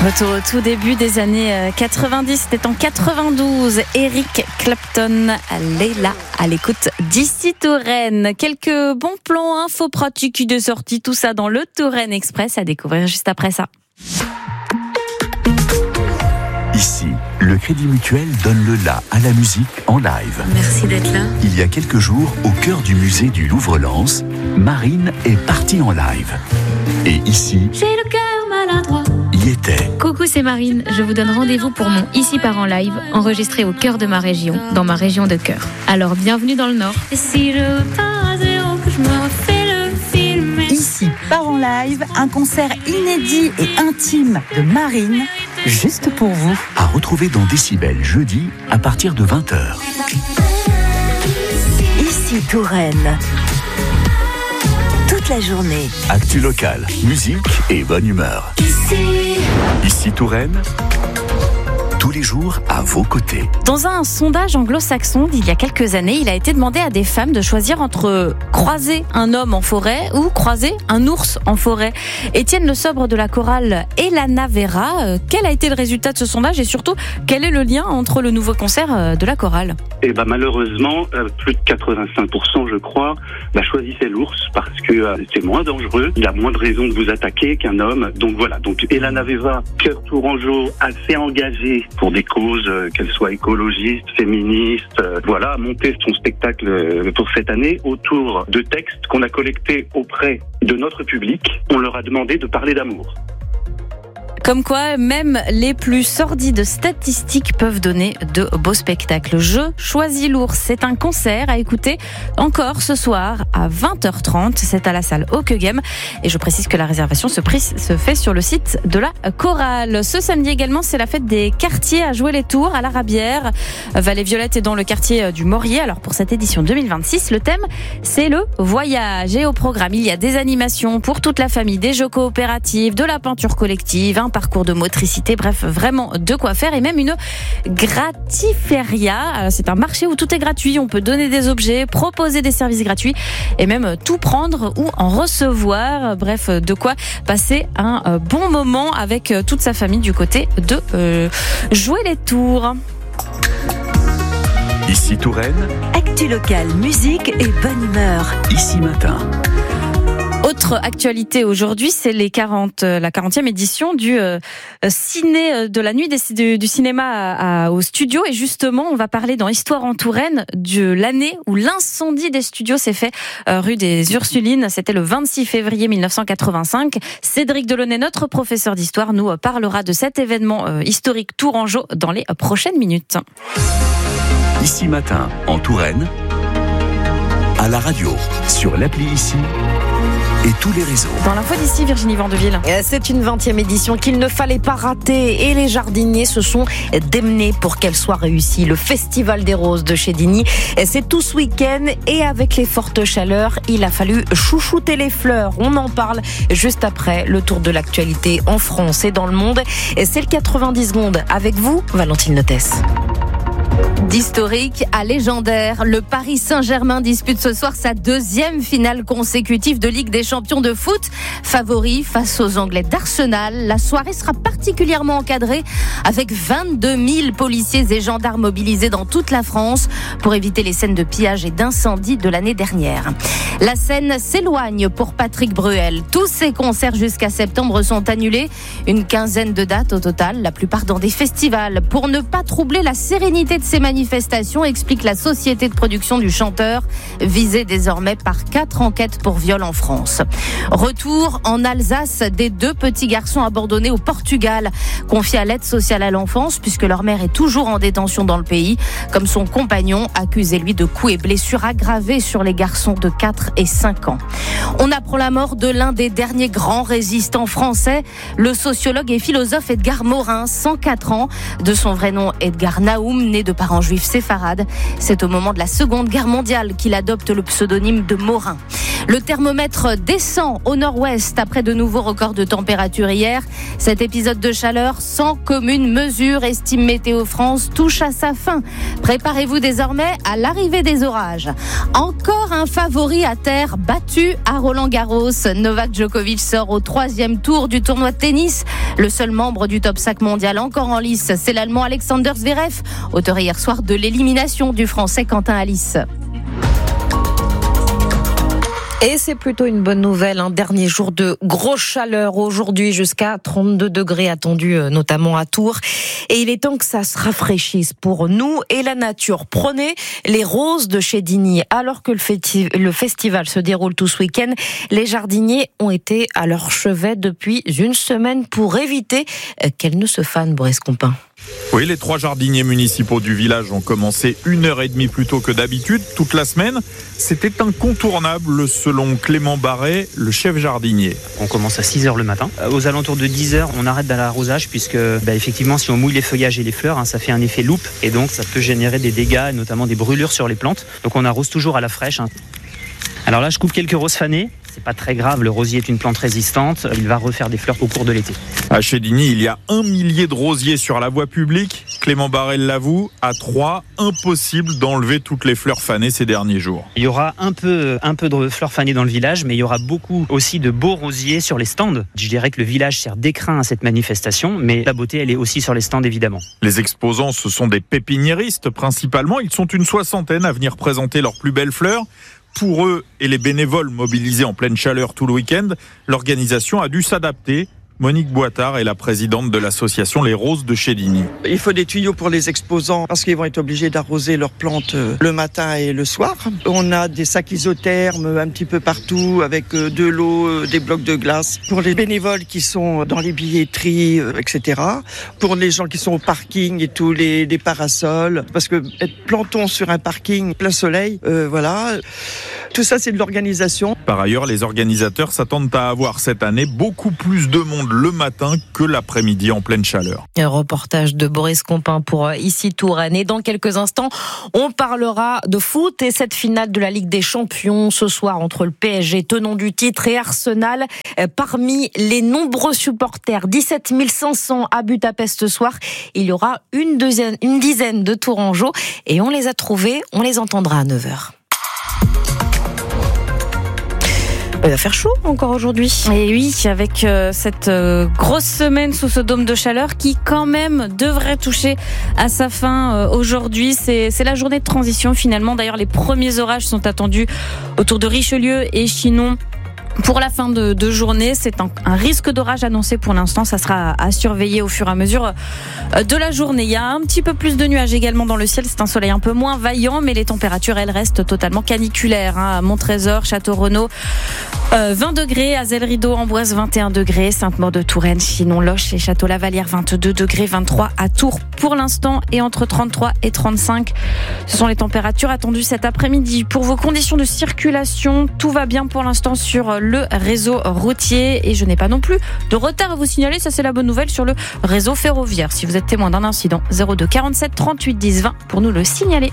Retour au tout début des années 90, c'était en 92. Eric Clapton, Leila, à l'écoute d'ici Touraine. Quelques bons plans, infos pratiques, idées sorties, tout ça dans le Touraine Express à découvrir juste après ça. Ici, le Crédit Mutuel donne le la à la musique en live. Merci d'être là. Il y a quelques jours, au cœur du musée du Louvre-Lens, Marine est partie en live. Et ici, j'ai le cœur maladroit. Y était. Coucou, c'est Marine. Je vous donne rendez-vous pour mon Ici part en live, enregistré au cœur de ma région, dans ma région de cœur. Alors, bienvenue dans le Nord. Et si je pars à zéro, que je me refais le film. Ici part en live, un concert inédit et intime de Marine, juste pour vous. À retrouver dans Décibel jeudi à partir de 20h. Ici Touraine. Toute la journée. Actu locale, musique et bonne humeur. Ici Touraine, tous les jours à vos côtés. Dans un sondage anglo-saxon d'il y a quelques années, il a été demandé à des femmes de choisir entre croiser un homme en forêt ou croiser un ours en forêt. Étienne Le Sobre de la chorale Elana Vera, quel a été le résultat de ce sondage et surtout, quel est le lien entre le nouveau concert de la chorale ? Malheureusement, plus de 85%, je crois, choisissait l'ours parce que c'est moins dangereux, il a moins de raisons de vous attaquer qu'un homme. Donc voilà, Elana Vera, cœur tourangeau, assez engagée pour des causes, qu'elles soient écologistes, féministes, a monté son spectacle pour cette année autour de textes qu'on a collectés auprès de notre public. On leur a demandé de parler d'amour. Comme quoi, même les plus sordides statistiques peuvent donner de beaux spectacles. Je choisis l'ours, c'est un concert à écouter encore ce soir à 20h30. C'est à la salle Hockeghem. Et je précise que la réservation se fait sur le site de la chorale. Ce samedi également, c'est la fête des quartiers à jouer les tours à la Rabière. Vallée-Violette est dans le quartier du Maurier. Alors pour cette édition 2026, le thème, c'est le voyage. Et au programme, il y a des animations pour toute la famille, des jeux coopératifs, de la peinture collective, un parcours de motricité, bref, vraiment de quoi faire et même une gratiféria. C'est un marché où tout est gratuit, on peut donner des objets, proposer des services gratuits et même tout prendre ou en recevoir. Bref, de quoi passer un bon moment avec toute sa famille du côté de jouer les tours. Ici Touraine, actu locale, musique et bonne humeur. Ici matin. Autre actualité aujourd'hui, c'est la 40e édition du ciné de la nuit du cinéma au studio. Et justement, on va parler dans Histoire en Touraine de l'année où l'incendie des studios s'est fait rue des Ursulines. C'était le 26 février 1985. Cédric Delaunay, notre professeur d'histoire, nous parlera de cet événement historique tourangeau dans les prochaines minutes. Ici matin, en Touraine, à la radio, sur l'appli Ici et tous les réseaux. Dans l'info d'ici, Virginie Vandeville. C'est une 20e édition qu'il ne fallait pas rater et les jardiniers se sont démenés pour qu'elle soit réussie. Le Festival des Roses de Chédigny, c'est tout ce week-end et avec les fortes chaleurs, il a fallu chouchouter les fleurs. On en parle juste après le tour de l'actualité en France et dans le monde. C'est le 90 secondes avec vous, Valentine Notès. D'historique à légendaire, le Paris Saint-Germain dispute ce soir sa 2e finale consécutive de Ligue des Champions de foot. Favori face aux Anglais d'Arsenal, la soirée sera particulièrement encadrée avec 22 000 policiers et gendarmes mobilisés dans toute la France pour éviter les scènes de pillage et d'incendie de l'année dernière. La scène s'éloigne pour Patrick Bruel. Tous ses concerts jusqu'à septembre sont annulés. Une quinzaine de dates au total, la plupart dans des festivals. Pour ne pas troubler la sérénité de ces manifestations, explique la société de production du chanteur, visée désormais par 4 enquêtes pour viol en France. Retour en Alsace des 2 petits garçons abandonnés au Portugal, confiés à l'aide sociale à l'enfance, puisque leur mère est toujours en détention dans le pays, comme son compagnon, accusé lui de coups et blessures aggravées sur les garçons de 4 et 5 ans. On apprend la mort de l'un des derniers grands résistants français, le sociologue et philosophe Edgar Morin, 104 ans, de son vrai nom Edgar Naoum, né de parents juifs séfarades. C'est au moment de la Seconde Guerre mondiale qu'il adopte le pseudonyme de Morin. Le thermomètre descend au nord-ouest après de nouveaux records de température hier. Cet épisode de chaleur sans commune mesure, estime Météo France, touche à sa fin. Préparez-vous désormais à l'arrivée des orages. Encore un favori à terre battu à Roland-Garros. Novak Djokovic sort au 3e tour du tournoi de tennis. Le seul membre du top 5 mondial encore en lice, c'est l'Allemand Alexander Zverev, auteur hier soir de l'élimination du Français Quentin Halys. Et c'est plutôt une bonne nouvelle, un dernier jour de grosse chaleur aujourd'hui, jusqu'à 32 degrés attendus notamment à Tours. Et il est temps que ça se rafraîchisse pour nous et la nature. Prenez les roses de Chédigny. Alors que le festival se déroule tout ce week-end, les jardiniers ont été à leur chevet depuis une semaine pour éviter qu'elles ne se fanent, Boris Compin. Oui, les 3 jardiniers municipaux du village ont commencé 1h30 plus tôt que d'habitude, toute la semaine. C'était incontournable selon Clément Barret, le chef jardinier. On commence à 6h le matin. Aux alentours de 10h, on arrête dans l'arrosage puisque effectivement, si on mouille les feuillages et les fleurs, ça fait un effet loupe et donc ça peut générer des dégâts, notamment des brûlures sur les plantes. Donc on arrose toujours à la fraîche. Alors là, je coupe quelques roses fanées. C'est pas très grave, le rosier est une plante résistante. Il va refaire des fleurs au cours de l'été. À Chédigny, il y a 1 millier de rosiers sur la voie publique. Clément Barret l'avoue, à 3, impossible d'enlever toutes les fleurs fanées ces derniers jours. Il y aura un peu de fleurs fanées dans le village, mais il y aura beaucoup aussi de beaux rosiers sur les stands. Je dirais que le village sert d'écrin à cette manifestation, mais la beauté, elle est aussi sur les stands, évidemment. Les exposants, ce sont des pépiniéristes principalement. Ils sont une 60aine à venir présenter leurs plus belles fleurs. Pour eux et les bénévoles mobilisés en pleine chaleur tout le week-end, l'organisation a dû s'adapter. Monique Boitard est la présidente de l'association Les Roses de Chédigny. Il faut des tuyaux pour les exposants parce qu'ils vont être obligés d'arroser leurs plantes le matin et le soir. On a des sacs isothermes un petit peu partout avec de l'eau, des blocs de glace. Pour les bénévoles qui sont dans les billetteries, etc. Pour les gens qui sont au parking et tous les parasols. Parce que être planton sur un parking plein soleil, voilà. Tout ça, c'est de l'organisation. Par ailleurs, les organisateurs s'attendent à avoir cette année beaucoup plus de monde le matin que l'après-midi en pleine chaleur. Un reportage de Boris Compin pour Ici Touraine. Et dans quelques instants, on parlera de foot et cette finale de la Ligue des Champions ce soir entre le PSG, tenant du titre, et Arsenal. Parmi les nombreux supporters, 17 500 à Budapest ce soir, il y aura une dizaine de Tourangeaux et on les a trouvés, on les entendra à 9h. Il va faire chaud encore aujourd'hui. Et oui, avec cette grosse semaine sous ce dôme de chaleur qui quand même devrait toucher à sa fin aujourd'hui. C'est la journée de transition finalement. D'ailleurs, les premiers orages sont attendus autour de Richelieu et Chinon. Pour la fin de journée, c'est un risque d'orage annoncé pour l'instant. Ça sera à surveiller au fur et à mesure de la journée. Il y a un petit peu plus de nuages également dans le ciel. C'est un soleil un peu moins vaillant, mais les températures, elles, restent totalement caniculaires. À Montrésor, Château-Renaud, 20 degrés. À Zell-Rideau, Amboise, 21 degrés. Sainte-Maure-de-Touraine, Chinon, Loches et Château-Lavalière, 22 degrés. 23 à Tours pour l'instant et entre 33 et 35. Ce sont les températures attendues cet après-midi. Pour vos conditions de circulation, tout va bien pour l'instant sur le réseau routier et je n'ai pas non plus de retard à vous signaler. Ça, c'est la bonne nouvelle sur le réseau ferroviaire. Si vous êtes témoin d'un incident, 02 47 38 10 20 pour nous le signaler.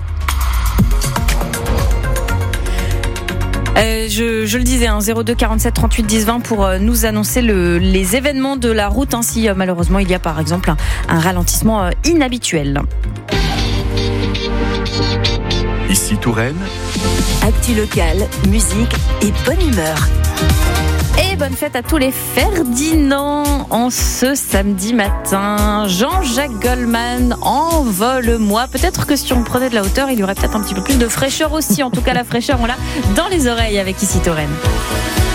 Je le disais, 02 47 38 10 20 pour nous annoncer les événements de la route. Ainsi, malheureusement, il y a par exemple un ralentissement inhabituel. Ici Touraine. Actu locale, musique et bonne humeur. Et bonne fête à tous les Ferdinand en ce samedi matin. Jean-Jacques Goldman, envole-moi. Peut-être que si on prenait de la hauteur, il y aurait peut-être un petit peu plus de fraîcheur aussi. En tout cas, la fraîcheur, on l'a dans les oreilles avec Ici Touraine.